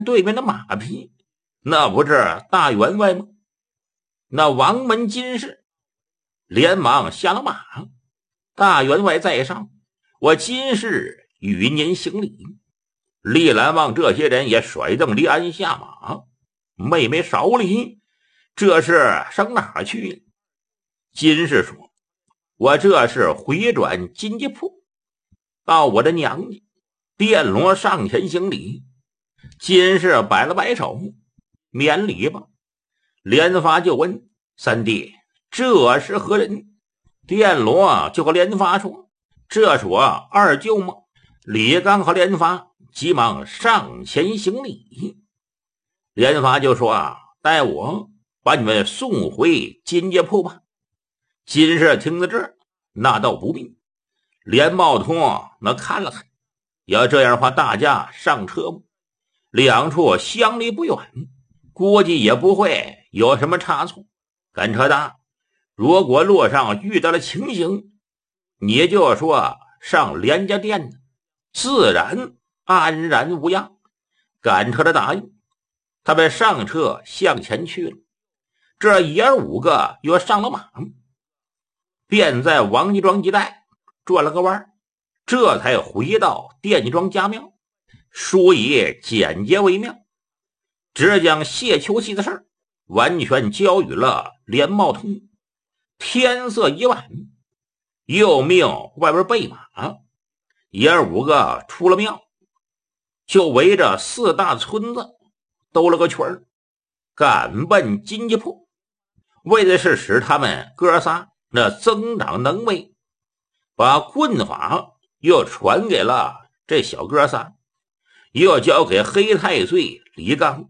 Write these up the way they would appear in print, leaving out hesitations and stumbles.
对面的马匹，那不是大员外吗？那王门金氏连忙下了马，大员外在上，我金氏与您行礼。李兰望这些人也甩蹬李安下马。妹妹少礼，这是上哪去？金氏说，我这是回转金家铺，到我的娘家。殿罗上前行礼。金氏摆了摆手，免礼吧。连发就问三弟，这是何人？殿罗就和连发说，这是我二舅吗？李刚和连发急忙上前行礼。连发就说，带我把你们送回金家铺吧。金氏听到这儿，那倒不必。连茂通那看了看，要这样的话，大家上车吗？两处相离不远，估计也不会有什么差错。赶车的，如果路上遇到了情形，你就说上连家店呢，自然安然无恙。赶车的答应，他们上车向前去了。这爷儿五个又上了马，便在王家庄一带转了个弯，这才回到店家庄家庙。书以简洁为妙，只将谢秋喜的事完全交予了连茂通。天色已晚，又命外边备马，爷儿五个出了庙，就围着四大村子兜了个圈儿，赶奔金家铺，为的是使他们哥仨那增长能为，把棍法又传给了这小哥仨，又交给黑太岁李刚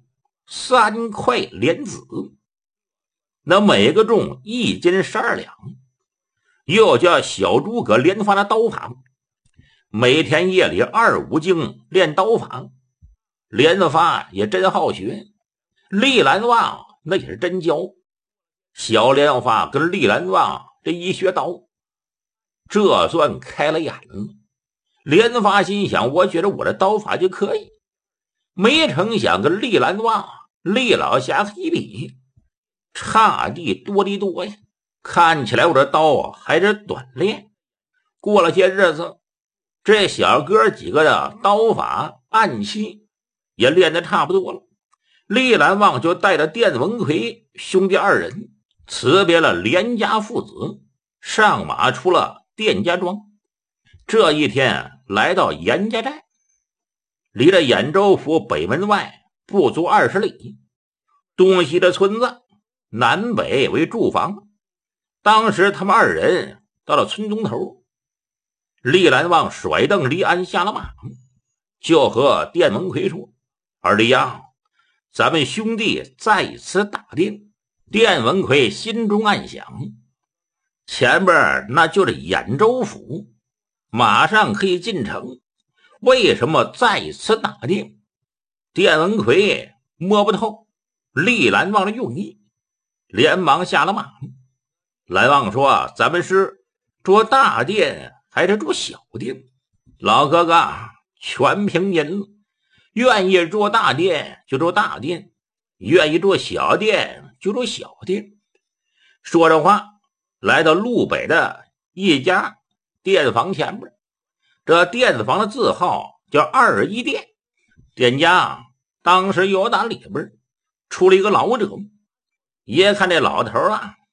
3块莲子，那每个重1斤12两，又叫小诸葛连发的刀法，每天夜里2、5更练刀法。连发也真好学，厉兰旺那也是真教。小连发跟厉兰旺这一学刀，这算开了眼了。连发心想，我觉得我的刀法就可以，没成想跟厉兰旺厉老侠一比，差地多的多呀。看起来我这刀还是短练。过了些日子，这小哥几个的刀法暗器也练得差不多了。厉兰旺就带着电文奎兄弟二人辞别了连家父子，上马出了店家庄。这一天来到严家寨，离了兖州府北门外不足20里，东西的村子，南北为住房。当时他们二人到了村东头，厉兰旺甩蹬黎安下了马，就和电文奎说，二弟呀，咱们兄弟在此打店。电文奎心中暗想，前边那就是兖州府，马上可以进城，为什么在此打店？电文奎摸不透厉兰旺的用意，连忙下了马。兰旺说，咱们是捉大店还是捉小店？老哥哥全凭您了，愿意捉大店就捉大店，愿意捉小店就捉小店。说着话，来到路北的一家店房前边，这店房的字号叫21店。店家当时有打里边出了一个老者，也看这老头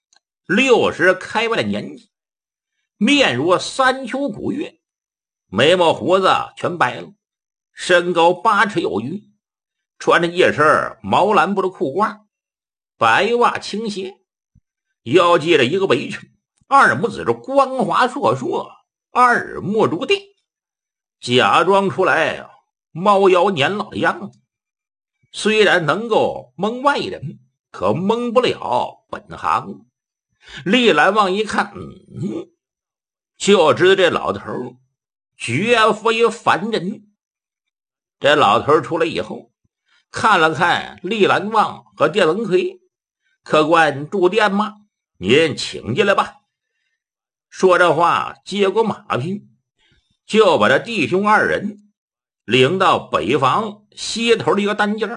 60开外的年纪，面如三秋古月，眉毛胡子全白了，身高8尺有余，穿着一身毛蓝布的裤褂，白袜青鞋，腰系着一个围裙，二目子是光滑硕硕，二目如电，假装出来猫妖年老的样子。虽然能够蒙外人，可蒙不了本行。厉兰旺一看，就知道这老头绝非凡人。这老头出来以后，看了看厉兰旺和电文奎，客官住店吗？您请进来吧。说这话，接过马匹，就把这弟兄二人领到北房西头的一个单间。